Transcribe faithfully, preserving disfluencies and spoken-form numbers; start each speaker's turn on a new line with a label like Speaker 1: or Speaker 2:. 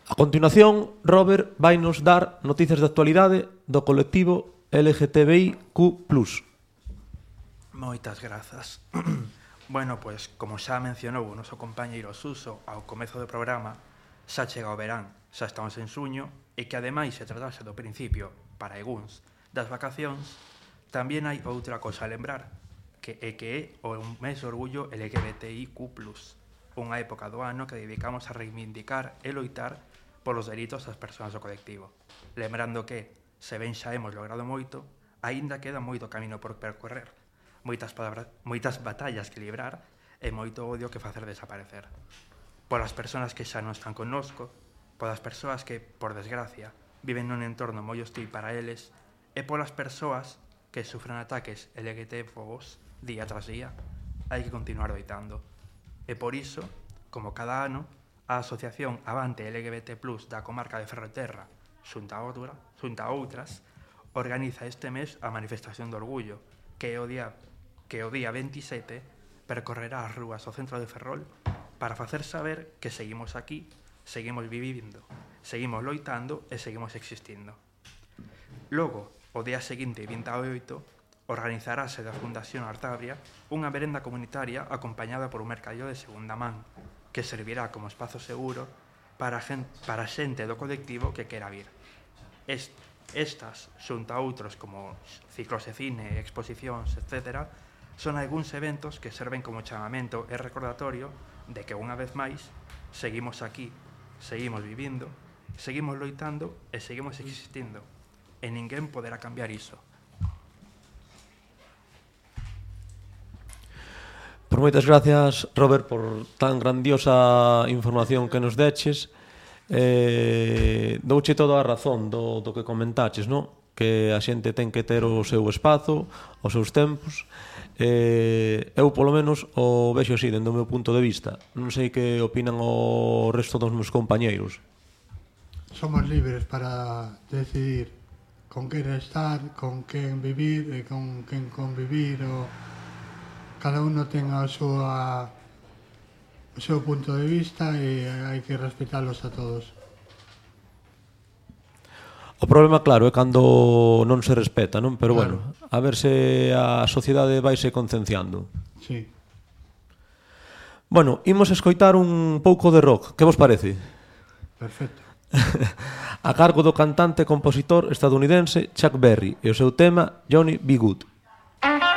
Speaker 1: A continuación, Robert vai nos dar noticias de actualidade do colectivo L G T B I Q plus.
Speaker 2: Moitas grazas. Bueno, pois, como xa mencionou o noso compañeiro Suso ao comezo do programa, xa chega o verán, xa estamos en xuño, e que ademais se tratase do principio, para algúns, das vacacións, tamén hai outra cosa a lembrar, que é que é o mes de orgullo L G B T I Q plus, unha época do ano que dedicamos a reivindicar e loitar polos delitos das persoas do colectivo. Lembrando que, se ben xa hemos logrado moito, aínda queda moito camino por percorrer, moitas, palabras, moitas batallas que librar e moito odio que facer desaparecer. Polas persoas que xa non están connosco, polas persoas que, por desgracia, viven nun entorno moi hostil para eles, e polas persoas que sufren ataques LGBTfobos día tras día, hai que continuar loitando. E por iso, como cada ano, a Asociación Avante L G B T plus da comarca de Ferrolterra, xunta a, outra, xunta a outras, organiza este mes a manifestación do orgullo, que o día, que o día veintisiete percorrerá as rúas do centro de Ferrol para facer saber que seguimos aquí, seguimos vivindo, seguimos loitando e seguimos existindo. Logo, o día seguinte, vinte e oito, organizarase da Fundación Artabria unha merenda comunitaria acompañada por un mercadillo de segunda man, que servirá como espazo seguro para a xente, para a xente do colectivo que quera vir. Est, estas, xunto a outros como ciclos de cine, exposicións, etcétera, son algúns eventos que serven como chamamento e recordatorio de que unha vez máis seguimos aquí, seguimos vivindo, seguimos loitando e seguimos existindo, e ninguén poderá cambiar iso.
Speaker 1: Por moitas gracias, Robert, por tan grandiosa información que nos deches. Eh, douche toda a razón do, do que comentaches, non? Que a xente ten que ter o seu espazo, os seus tempos. Eh, eu, polo menos, o vexo así, dentro do meu punto de vista. Non sei que opinan o resto dos meus compañeiros.
Speaker 3: Somos libres para decidir con quen estar, con quen vivir e con quen convivir. O... Cada uno ten a súa... o seu punto de vista e hai que respetalos a todos.
Speaker 1: O problema, claro, é cando non se respeta, non? Pero,
Speaker 3: claro,
Speaker 1: bueno, a ver se a sociedade vaise concienciando.
Speaker 3: Sí.
Speaker 1: Bueno, imos escoitar un pouco de rock. Que vos parece?
Speaker 3: Perfecto.
Speaker 1: A cargo do cantante e compositor estadounidense Chuck Berry e o seu tema Johnny B. Good.